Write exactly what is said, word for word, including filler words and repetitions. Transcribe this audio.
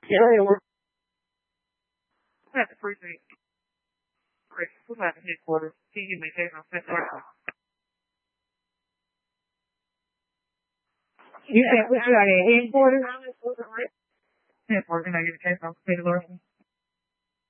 Yeah, we're at the precinct. Right, we're at the headquarters. Can you make that on Central? You said we got a headquarters? Headquarters, can I get a case on City Lawrence?